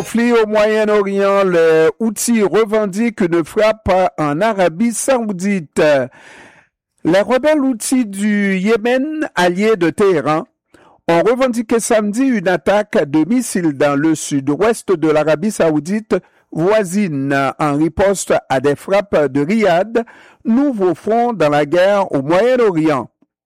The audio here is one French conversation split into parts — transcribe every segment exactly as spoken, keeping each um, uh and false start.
Conflit au Moyen-Orient, les Houthis revendiquent une frappe en Arabie Saoudite. Les rebelles Houthis du Yémen, alliés de Téhéran, ont revendiqué samedi une attaque de missiles dans le sud-ouest de l'Arabie Saoudite voisine en riposte à des frappes de Riyad, nouveau front dans la guerre au Moyen-Orient.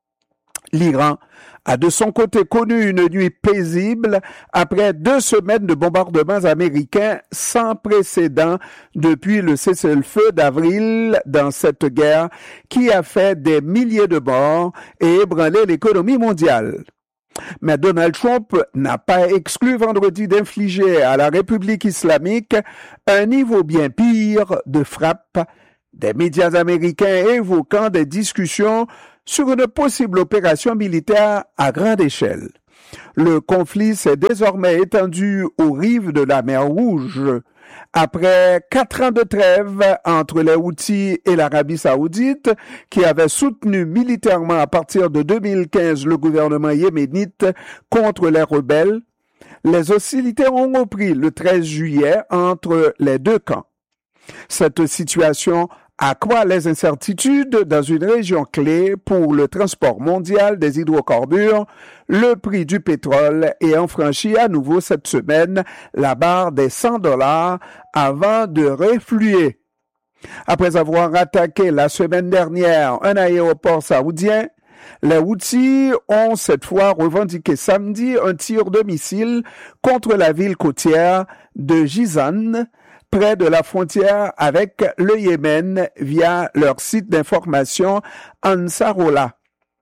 L'Iran a de son côté connu une nuit paisible après deux semaines de bombardements américains sans précédent depuis le cessez-le-feu d'avril dans cette guerre qui a fait des milliers de morts et ébranlé l'économie mondiale. Mais Donald Trump n'a pas exclu vendredi d'infliger à la République islamique un niveau bien pire de frappe, des médias américains évoquant des discussions sur une possible opération militaire à grande échelle. Le conflit s'est désormais étendu aux rives de la mer Rouge. Après quatre ans de trêve entre les Houthis et l'Arabie Saoudite, qui avait soutenu militairement à partir de deux mille quinze le gouvernement yéménite contre les rebelles, les hostilités ont repris le treize juillet entre les deux camps. Cette situation accroît les incertitudes dans une région clé pour le transport mondial des hydrocarbures, le prix du pétrole ayant franchi à nouveau cette semaine la barre des cent dollars avant de refluer. Après avoir attaqué la semaine dernière un aéroport saoudien, les Houthis ont cette fois revendiqué samedi un tir de missile contre la ville côtière de Jizan, près de la frontière avec le Yémen via leur site d'information Ansarullah.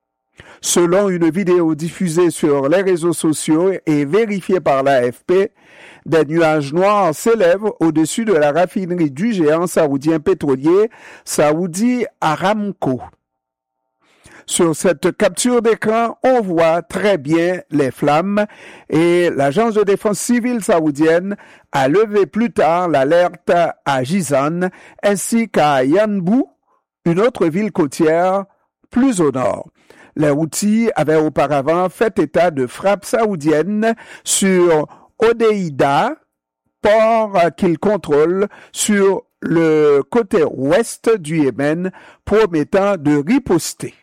Selon une vidéo diffusée sur les réseaux sociaux et vérifiée par l'A F P, des nuages noirs s'élèvent au-dessus de la raffinerie du géant saoudien pétrolier Saudi Aramco. Sur cette capture d'écran, on voit très bien les flammes et l'agence de défense civile saoudienne a levé plus tard l'alerte à Jizan ainsi qu'à Yanbu, une autre ville côtière plus au nord. Les Houthis avaient auparavant fait état de frappes saoudiennes sur Hodeïda, port qu'ils contrôlent sur le côté ouest du Yémen, promettant de riposter.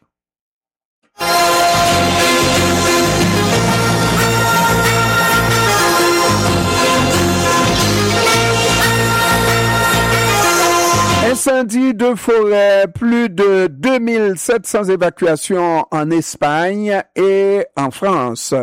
Incendie de forêt, plus de deux mille sept cents évacuations en Espagne et en France.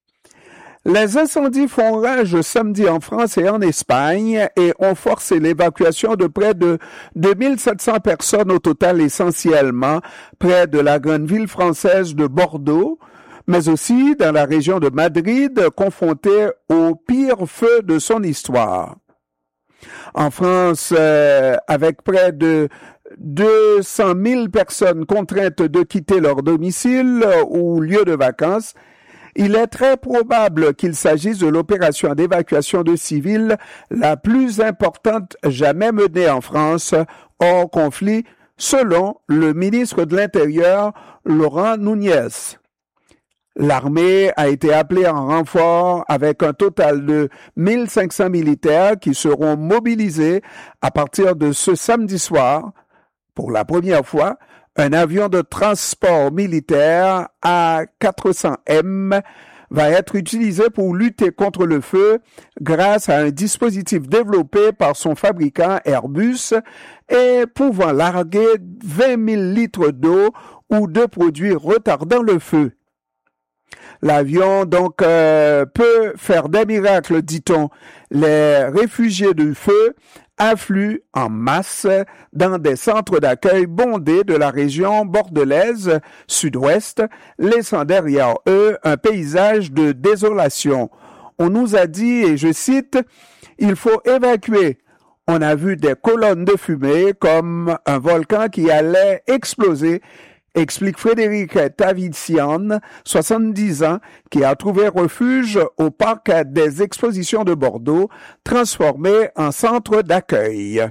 Les incendies font rage samedi en France et en Espagne et ont forcé l'évacuation de près de deux mille sept cents personnes au total, essentiellement près de la grande ville française de Bordeaux, mais aussi dans la région de Madrid, confrontée au pire feu de son histoire. En France, euh, avec près de deux cent mille personnes contraintes de quitter leur domicile ou lieu de vacances, il est très probable qu'il s'agisse de l'opération d'évacuation de civils la plus importante jamais menée en France hors conflit, selon le ministre de l'Intérieur, Laurent Nunez. L'armée a été appelée en renfort avec un total de mille cinq cents militaires qui seront mobilisés à partir de ce samedi soir. Pour la première fois, un avion de transport militaire A quatre cents M va être utilisé pour lutter contre le feu grâce à un dispositif développé par son fabricant Airbus et pouvant larguer vingt mille litres d'eau ou de produits retardant le feu. L'avion, donc, euh, peut faire des miracles, dit-on. Les réfugiés du feu affluent en masse dans des centres d'accueil bondés de la région bordelaise sud-ouest, laissant derrière eux un paysage de désolation. On nous a dit, et je cite, « Il faut évacuer ». On a vu des colonnes de fumée comme un volcan qui allait exploser, explique Frédéric Tavitsian, soixante-dix ans, qui a trouvé refuge au parc des expositions de Bordeaux, transformé en centre d'accueil.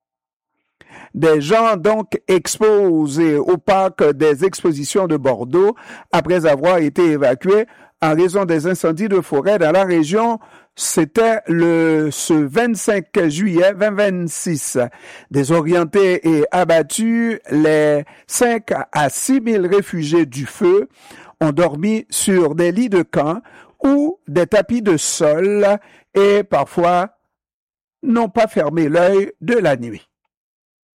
Des gens donc exposés au parc des expositions de Bordeaux après avoir été évacués en raison des incendies de forêt dans la région C'était le ce vingt-cinq juillet deux mille vingt-six. Désorientés et abattus, les cinq à six mille réfugiés du feu ont dormi sur des lits de camp ou des tapis de sol et parfois n'ont pas fermé l'œil de la nuit.